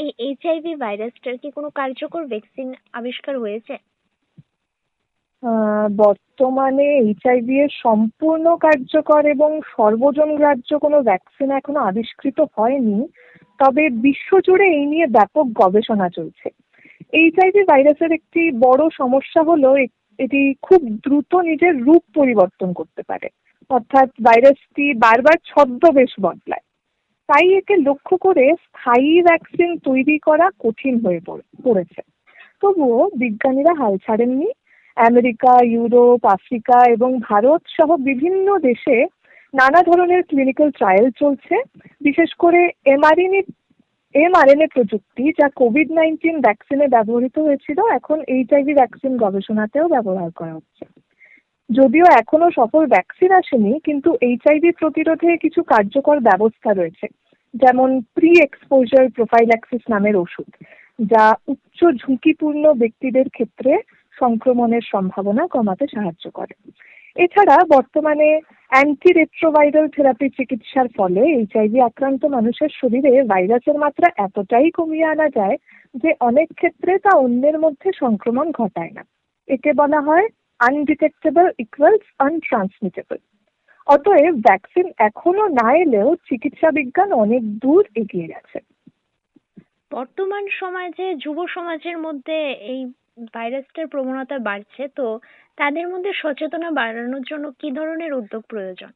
এই এইচআইভি ভাইরাসটার কি কোনো কার্যকর ভ্যাকসিন আবিষ্কার হয়েছে? বর্তমানে এইচআইভি এর সম্পূর্ণ কার্যকর এবং সর্বজন গ্রাহ্য কোনো ভ্যাকসিন এখনো আবিষ্কৃত হয়নি, তবে বিশ্বজুড়ে এই নিয়ে ব্যাপক গবেষণা চলছে। এইচআইভি ভাইরাসের একটি বড় সমস্যা হলো এটি খুব দ্রুত নিজের রূপ পরিবর্তন করতে পারে, অর্থাৎ ভাইরাসটি বারবার ছদ্মবেশ বদলায়। তাই একে লক্ষ্য করে স্থায়ী ভ্যাকসিন তৈরি করা কঠিন হয়ে পড়েছে। তবুও বিজ্ঞানীরা হাল ছাড়েননি। আমেরিকা, ইউরোপ, আফ্রিকা এবং ভারত সহ বিভিন্ন দেশে নানা ধরনের ক্লিনিক্যাল ট্রায়াল চলছে। বিশেষ করে এমআরএনএ প্রযুক্তি, যা কোভিড-19 ভ্যাকসিনে ব্যবহৃত হয়েছিল, এখন এইচআইভি ভ্যাকসিন গবেষণাতেও ব্যবহার করা হচ্ছে। যদিও এখনো সফল ভ্যাকসিন আসেনি, কিন্তু এইচআইভি প্রতিরোধে কিছু কার্যকর ব্যবস্থা রয়েছে, যেমন প্রি এক্সপোজার প্রোফাইল্যাক্সিস নামের ওষুধ, যা উচ্চ ঝুঁকিপূর্ণ ব্যক্তিদের ক্ষেত্রে সংক্রমণের সম্ভাবনা কমাতে সাহায্য করে। এছাড়া বর্তমানে অ্যান্টিরেট্রোভাইরাল থেরাপি চিকিৎসার ফলে এইচআইভি আক্রান্ত মানুষের শরীরে ভাইরাসের মাত্রা এতটাই কমিয়ে আনা যায় যে অনেক ক্ষেত্রে তা অন্যের মধ্যে সংক্রমণ ঘটায় না। একে বলা হয় আনডিটেক্টেবল ইকুয়ালস আনট্রান্সমিটেবল। অতএব ভ্যাকসিন এখনো না এলেও চিকিৎসা বিজ্ঞান অনেক দূর এগিয়ে গেছে। বর্তমান সমাজে যুব সমাজের মধ্যে এই ভাইরাসটার প্রবণতা বাড়ছে, তো তাদের মধ্যে সচেতনতা বাড়ানোর জন্য কি ধরনের উদ্যোগ প্রয়োজন?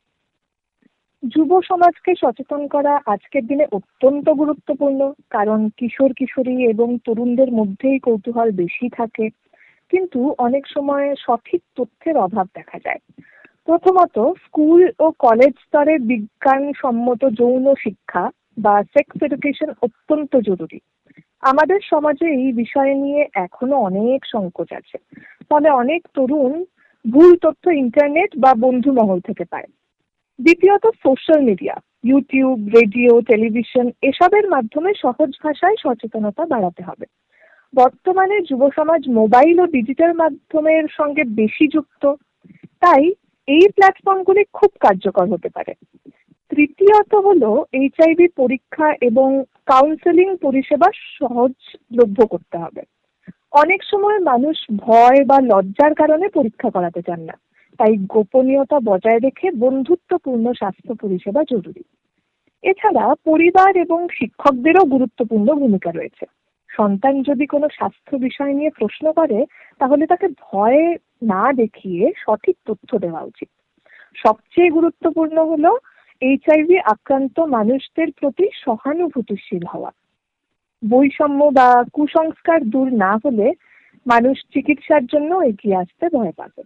যুব সমাজকে সচেতন করা আজকের দিনে অত্যন্ত গুরুত্বপূর্ণ, কারণ কিশোর কিশোরী এবং তরুণদের মধ্যেই কৌতূহল বেশি থাকে, কিন্তু অনেক সময় সঠিক তথ্যের অভাব দেখা যায়। প্রথমত, স্কুল ও কলেজ স্তরে বিজ্ঞানসম্মত যৌন শিক্ষা বা সেক্স এডুকেশন অত্যন্ত জরুরি। আমাদের সমাজে এই বিষয় নিয়ে এখনো অনেক সংকোচ আছে, ফলে অনেক তরুণ ভুল তথ্য ইন্টারনেট বা বন্ধু মহল থেকে পায়। দ্বিতীয়ত, social media, YouTube, radio, television এসবের মাধ্যমে সহজ ভাষায় সচেতনতা বাড়াতে হবে। বর্তমানে যুব সমাজ মোবাইল ও ডিজিটাল মাধ্যমের সঙ্গে বেশি যুক্ত, তাই এই প্ল্যাটফর্মগুলি খুব কার্যকর হতে পারে। তৃতীয়ত হলো এইচআইভি পরীক্ষা এবং কাউন্সেলিং পরিষেবা সহজলভ্য করতে হবে। অনেক সময় মানুষ ভয় বা লজ্জার কারণে পরীক্ষা করাতে চান না, তাই গোপনীয়তা বজায় রেখে বন্ধুত্বপূর্ণ স্বাস্থ্য পরিষেবা জরুরি। এছাড়া পরিবার এবং শিক্ষকদেরও গুরুত্বপূর্ণ ভূমিকা রয়েছে। সন্তান যদি কোনো স্বাস্থ্য বিষয় নিয়ে প্রশ্ন করে, তাহলে তাকে ভয় না দেখিয়ে সঠিক তথ্য দেওয়া উচিত। সবচেয়ে গুরুত্বপূর্ণ হলো এইচআইভি আক্রান্ত মানুষদের প্রতি সহানুভূতিশীল হওয়া। বৈষম্য বা কুসংস্কার দূর না হলে মানুষ চিকিৎসার জন্য এগিয়ে আসতে ভয় পাবে।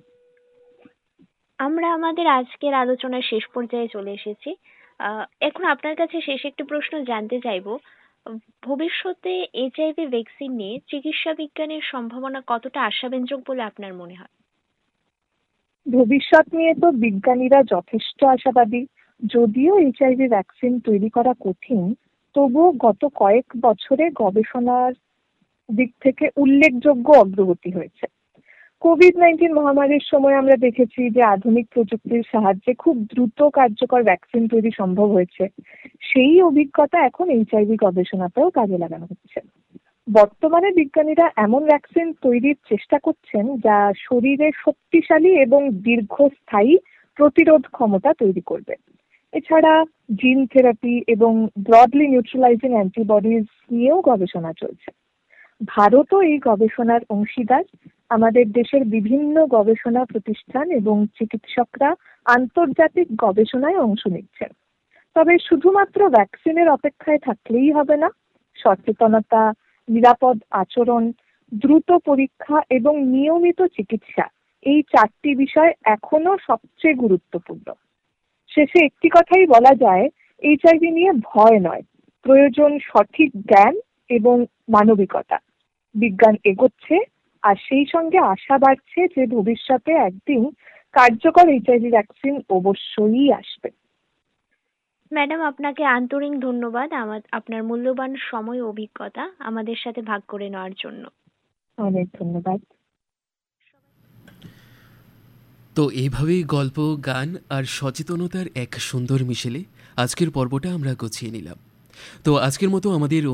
আমরা আমাদের আজকের আলোচনার শেষ পর্যায়ে চলে এসেছি। এখন আপনার কাছে শেষ একটি প্রশ্ন জানতে চাইবো, ভবিষ্যতে এইচআইভি ভ্যাকসিন নিয়ে চিকিৎসা বিজ্ঞানের সম্ভাবনা কতটা আশাব্যঞ্জক বলে আপনার মনে হয়? ভবিষ্যৎ নিয়ে তো বিজ্ঞানীরা যথেষ্ট আশাবাদী। যদিও এইচআইভি ভ্যাকসিন তৈরি করা কঠিন, তবুও গত কয়েক বছরে গবেষণার দিক থেকে উল্লেখযোগ্য অগ্রগতি হয়েছে। কোভিড-19 মহামারীর সময় আমরা দেখেছি যে আধুনিক প্রযুক্তির সাহায্যে খুব দ্রুত কার্যকর ভ্যাকসিন তৈরি সম্ভব হয়েছে। সেই অভিজ্ঞতা এখন এইচআইভি গবেষণাতেও কাজে লাগানো হচ্ছে। বর্তমানে বিজ্ঞানীরা এমন ভ্যাকসিন তৈরির চেষ্টা করছেন যা শরীরে শক্তিশালী এবং দীর্ঘস্থায়ী প্রতিরোধ ক্ষমতা তৈরি করবে। এছাড়া জিন থেরাপি এবং ব্রডলি নিউট্রালাইজিং অ্যান্টিবডিজ নিয়েও গবেষণা চলছে। ভারতও এই গবেষণার অংশীদার। আমাদের দেশের বিভিন্ন গবেষণা প্রতিষ্ঠান এবং চিকিৎসকরা আন্তর্জাতিক গবেষণায় অংশ নিচ্ছেন। তবে শুধুমাত্র ভ্যাকসিনের অপেক্ষায় থাকলেই হবে না। সচেতনতা, নিরাপদ আচরণ, দ্রুত পরীক্ষা এবং নিয়মিত চিকিৎসা, এই 4টি বিষয় এখনো সবচেয়ে গুরুত্বপূর্ণ। শেষে একটি কথাই বলা যায়, এইচআইভি নিয়ে ভয় নয়, প্রয়োজন সঠিক জ্ঞান এবং মানবিকতা। বিজ্ঞান এগোচ্ছে, আর সেই সঙ্গে আশা বাড়ছে যে ভবিষ্যতে একদিন কার্যকর এইচআইভি ভ্যাকসিন অবশ্যই আসবে। ম্যাডাম, আপনাকে আন্তরিক ধন্যবাদ আপনার মূল্যবান সময় ও অভিজ্ঞতা আমাদের সাথে ভাগ করে নেওয়ার জন্য। অনেক ধন্যবাদ। তো এইভাবেই গল্প, গান আর সচেতনতার এক সুন্দর মিশেলে আজকের পর্বটা আমরা গুছিয়ে নিলাম। তো আজকের মতো আমাদের